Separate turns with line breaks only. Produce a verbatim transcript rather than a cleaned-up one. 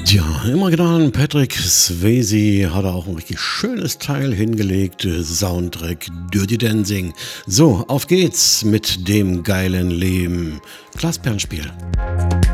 Ja, im Original Patrick Swayze hat er auch ein richtig schönes Teil hingelegt. Soundtrack Dirty Dancing. So, auf geht's mit dem geilen Leben. Klaas Bernspiel.